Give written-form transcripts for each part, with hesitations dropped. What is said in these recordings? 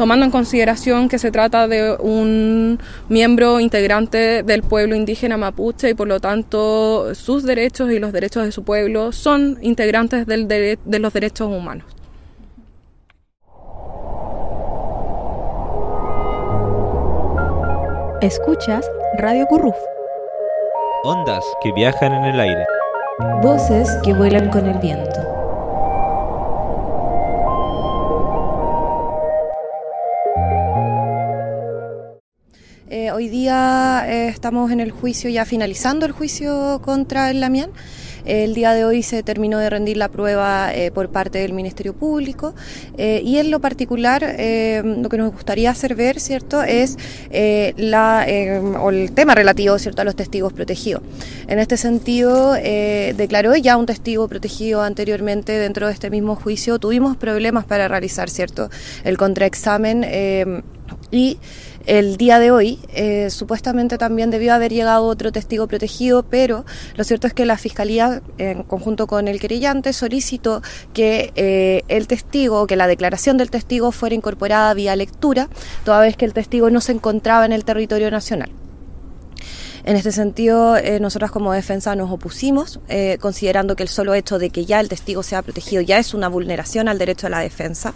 tomando en consideración que se trata de un miembro integrante del pueblo indígena mapuche y por lo tanto sus derechos y los derechos de su pueblo son integrantes de los derechos humanos. Escuchas Radio Curruf. Ondas que viajan en el aire. Voces que vuelan con el viento. Hoy día estamos en el juicio, ya finalizando el juicio contra el Lamián. El día de hoy se terminó de rendir la prueba por parte del Ministerio Público y en lo particular lo que nos gustaría hacer ver, ¿cierto?, es el tema relativo, ¿cierto?, a los testigos protegidos. En este sentido, declaró ya un testigo protegido anteriormente dentro de este mismo juicio. Tuvimos problemas para realizar, ¿cierto?, el contraexamen y el día de hoy, supuestamente también debió haber llegado otro testigo protegido, pero lo cierto es que la Fiscalía, en conjunto con el querellante, solicitó que el testigo, que la declaración del testigo fuera incorporada vía lectura, toda vez que el testigo no se encontraba en el territorio nacional. En este sentido, nosotras como defensa nos opusimos, considerando que el solo hecho de que ya el testigo sea protegido ya es una vulneración al derecho a la defensa,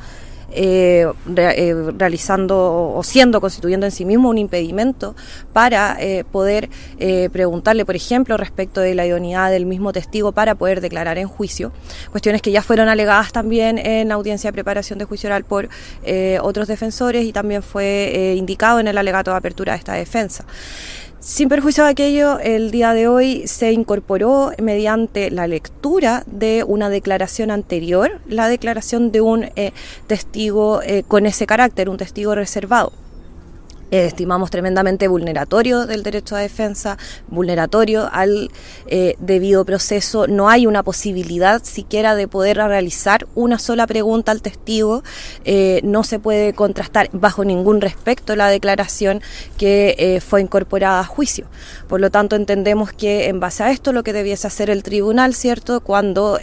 realizando o constituyendo en sí mismo un impedimento para poder preguntarle, por ejemplo, respecto de la idoneidad del mismo testigo para poder declarar en juicio, cuestiones que ya fueron alegadas también en la audiencia de preparación de juicio oral por otros defensores y también fue indicado en el alegato de apertura de esta defensa. Sin perjuicio de aquello, el día de hoy se incorporó mediante la lectura de una declaración anterior, la declaración de un testigo con ese carácter, un testigo reservado. Estimamos tremendamente vulneratorio del derecho a defensa, vulneratorio al debido proceso. No hay una posibilidad siquiera de poder realizar una sola pregunta al testigo. No se puede contrastar bajo ningún respecto la declaración que fue incorporada a juicio. Por lo tanto, entendemos que en base a esto lo que debiese hacer el tribunal, ¿cierto?, cuando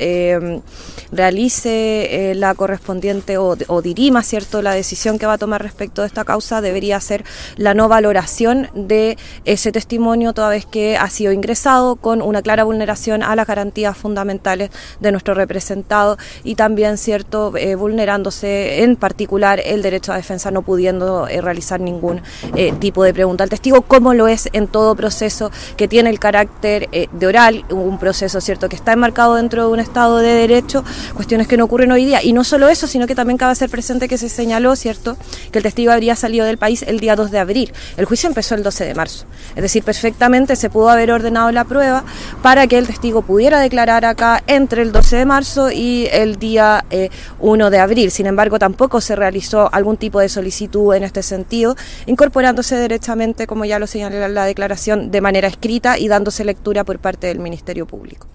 realice la correspondiente o dirima, ¿cierto?, la decisión que va a tomar respecto de esta causa, debería ser la no valoración de ese testimonio, toda vez que ha sido ingresado con una clara vulneración a las garantías fundamentales de nuestro representado y también, cierto, vulnerándose en particular el derecho a defensa, no pudiendo realizar ningún tipo de pregunta al testigo, como lo es en todo proceso que tiene el carácter de oral, un proceso, cierto, que está enmarcado dentro de un Estado de Derecho, cuestiones que no ocurren hoy día. Y no solo eso, sino que también cabe hacer presente que se señaló, cierto, que el testigo habría salido del país el día 2 de abril. El juicio empezó el 12 de marzo. Es decir, perfectamente se pudo haber ordenado la prueba para que el testigo pudiera declarar acá entre el 12 de marzo y el día 1 de abril. Sin embargo, tampoco se realizó algún tipo de solicitud en este sentido, incorporándose derechamente, como ya lo señalé en la declaración, de manera escrita y dándose lectura por parte del Ministerio Público.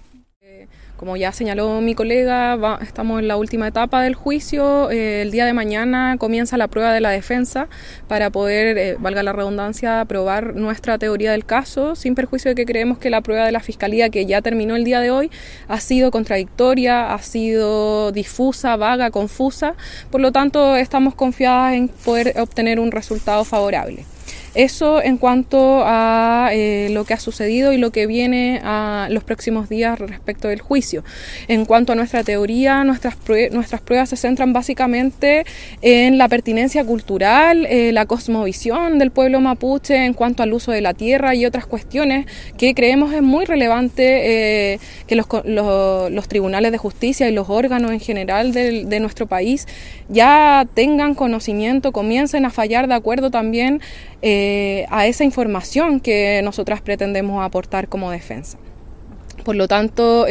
Como ya señaló mi colega, estamos en la última etapa del juicio. El día de mañana comienza la prueba de la defensa para poder, valga la redundancia, probar nuestra teoría del caso, sin perjuicio de que creemos que la prueba de la Fiscalía, que ya terminó el día de hoy, ha sido contradictoria, ha sido difusa, vaga, confusa. Por lo tanto, estamos confiadas en poder obtener un resultado favorable. Eso en cuanto a lo que ha sucedido y lo que viene a los próximos días respecto del juicio. En cuanto a nuestra teoría, nuestras pruebas se centran básicamente en la pertinencia cultural, la cosmovisión del pueblo mapuche en cuanto al uso de la tierra y otras cuestiones que creemos es muy relevante que los tribunales de justicia y los órganos en general de nuestro país ya tengan conocimiento, comiencen a fallar de acuerdo también a esa información que nosotras pretendemos aportar como defensa. Por lo tanto,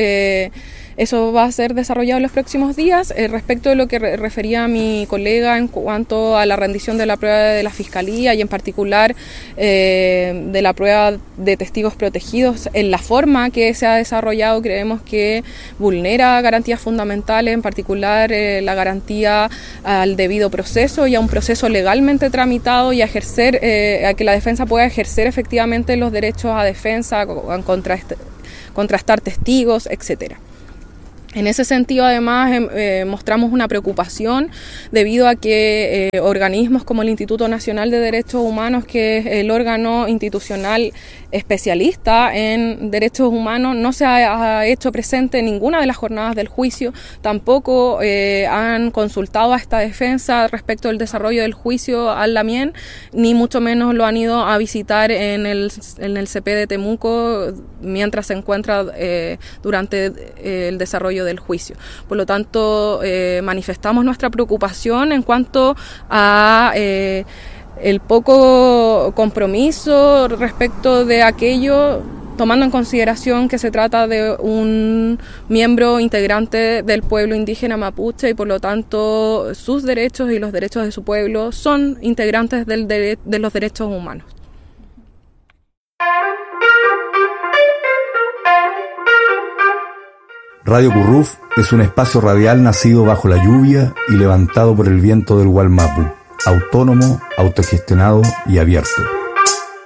eso va a ser desarrollado en los próximos días. Respecto de lo que refería mi colega en cuanto a la rendición de la prueba de la Fiscalía y en particular de la prueba de testigos protegidos, en la forma que se ha desarrollado creemos que vulnera garantías fundamentales, en particular la garantía al debido proceso y a un proceso legalmente tramitado y a ejercer, a que la defensa pueda ejercer efectivamente los derechos a defensa, contrastar testigos, etcétera. En ese sentido, además, mostramos una preocupación debido a que organismos como el Instituto Nacional de Derechos Humanos, que es el órgano institucional especialista en derechos humanos, no se ha hecho presente en ninguna de las jornadas del juicio. Tampoco han consultado a esta defensa respecto del desarrollo del juicio al Lamien, ni mucho menos lo han ido a visitar en el CP de Temuco mientras se encuentra durante el desarrollo del juicio. Por lo tanto, manifestamos nuestra preocupación en cuanto a el poco compromiso respecto de aquello, tomando en consideración que se trata de un miembro integrante del pueblo indígena mapuche y por lo tanto sus derechos y los derechos de su pueblo son integrantes de los derechos humanos. Radio Curruf es un espacio radial nacido bajo la lluvia y levantado por el viento del Gualmapu, autónomo, autogestionado y abierto.